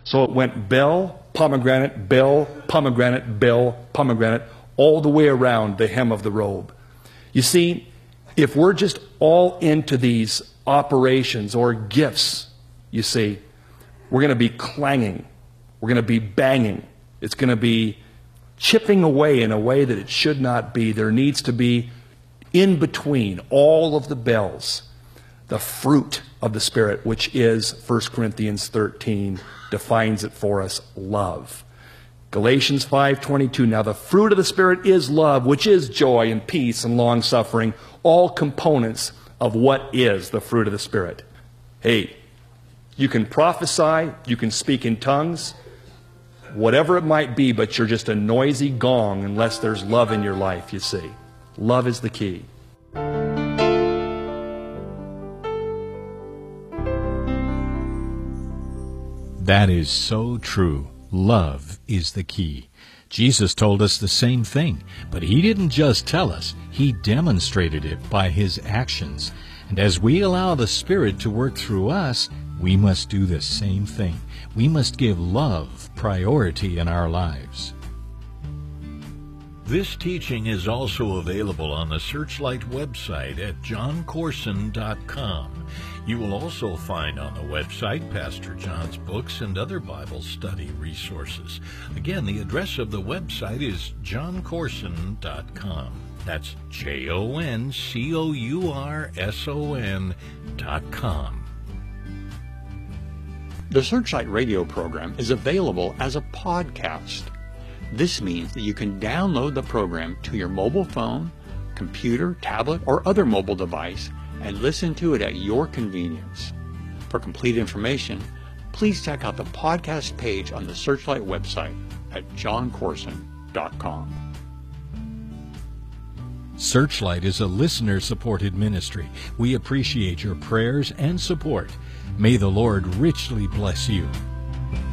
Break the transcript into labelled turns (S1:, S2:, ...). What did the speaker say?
S1: So it went bell, pomegranate, bell, pomegranate, bell, pomegranate, all the way around the hem of the robe. You see, if we're just all into these operations or gifts, you see, we're going to be clanging. We're going to be banging. It's going to be chipping away in a way that it should not be. There needs to be in between all of the bells, the fruit of the Spirit, which is 1 Corinthians 13, defines it for us, love. Galatians 5:22, now the fruit of the Spirit is love, which is joy and peace and long-suffering, all components of what is the fruit of the Spirit. Hey, you can prophesy, you can speak in tongues, whatever it might be, but you're just a noisy gong unless there's love in your life, you see. Love is the key.
S2: That is so true. Love is the key. Jesus told us the same thing, but he didn't just tell us. He demonstrated it by his actions. And as we allow the Spirit to work through us, we must do the same thing. We must give love priority in our lives.
S3: This teaching is also available on the Searchlight website at johncorson.com. You will also find on the website Pastor John's books and other Bible study resources. Again, the address of the website is johncorson.com. That's JONCOURSON.com.
S4: The Searchlight radio program is available as a podcast. This means that you can download the program to your mobile phone, computer, tablet, or other mobile device and listen to it at your convenience. For complete information, please check out the podcast page on the Searchlight website at johncorson.com.
S2: Searchlight is a listener-supported ministry. We appreciate your prayers and support. May the Lord richly bless you.